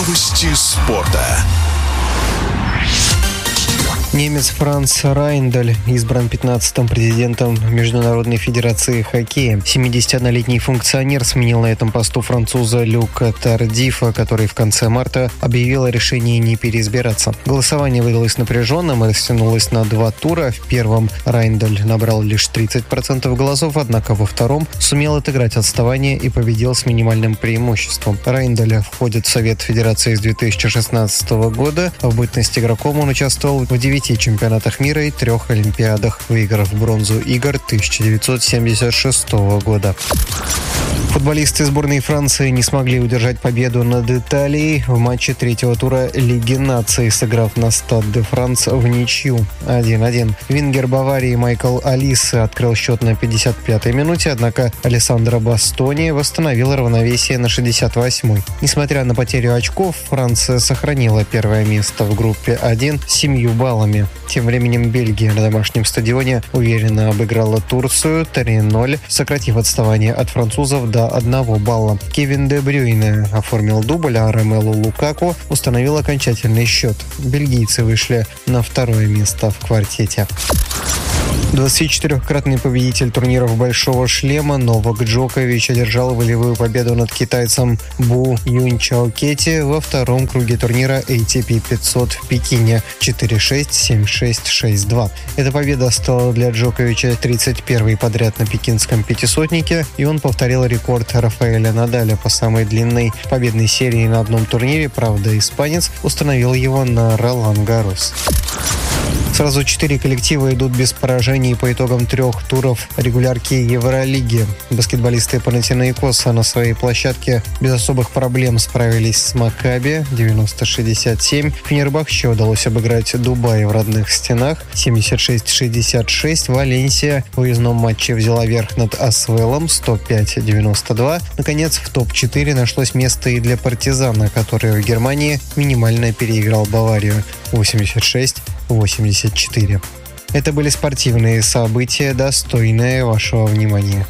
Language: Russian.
Новости спорта. Немец Франц Райндель избран 15-м президентом Международной федерации хоккея. 71-летний функционер сменил на этом посту француза Люка Тардифа, который в конце марта объявил о решении не переизбираться. Голосование выдалось напряженным и растянулось на 2 тура. В первом Райндель набрал лишь 30% голосов, однако во втором сумел отыграть отставание и победил с минимальным преимуществом. Райндель входит в Совет Федерации с 2016 года. В бытность игроком он участвовал в 9 чемпионатах мира и 3 олимпиадах, выиграв бронзу игр 1976 года. Футболисты сборной Франции не смогли удержать победу над Италией в матче 3-го тура Лиги наций, сыграв на Стад де Франс в ничью 1-1. Вингер Баварии Майкл Олисе открыл счет на 55-й минуте, однако Алессандро Бастони восстановил равновесие на 68-й. Несмотря на потерю очков, Франция сохранила первое место в группе 1 с 7 баллами. Тем временем Бельгия на домашнем стадионе уверенно обыграла Турцию 3-0, сократив отставание от французов до 1 балла. Кевин Де Брюйне оформил дубль, а Ромелу Лукаку установил окончательный счет. Бельгийцы вышли на 2-е место в квартете. 24-кратный победитель турниров «Большого шлема» Новак Джокович одержал волевую победу над китайцем Бу Юньчаокети во втором круге турнира ATP 500 в Пекине 4-6, 7-6, 6-2. Эта победа стала для Джоковича 31-й подряд на пекинском пятисотнике, и он повторил рекорд Рафаэля Надаля по самой длинной победной серии на одном турнире, правда, испанец установил его на Ролан-Гаррос. Сразу 4 коллектива идут без поражений по итогам 3 туров регулярки Евролиги. Баскетболисты Панатинаикоса на своей площадке без особых проблем справились с Маккаби 90-67. Фенербахче удалось обыграть Дубай в родных стенах 76-66. Валенсия в выездном матче взяла верх над Асвелом 105-92. Наконец, в топ-4 нашлось место и для Партизана, который в Германии минимально переиграл Баварию 86-84. Это были спортивные события, достойные вашего внимания.